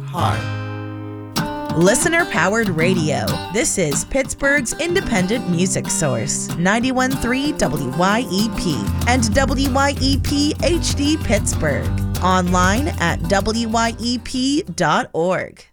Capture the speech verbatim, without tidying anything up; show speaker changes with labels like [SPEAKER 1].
[SPEAKER 1] Hi.
[SPEAKER 2] Listener-powered radio. This is Pittsburgh's independent music source, ninety-one point three W Y E P and W Y E P H D Pittsburgh. Online at W Y E P dot org.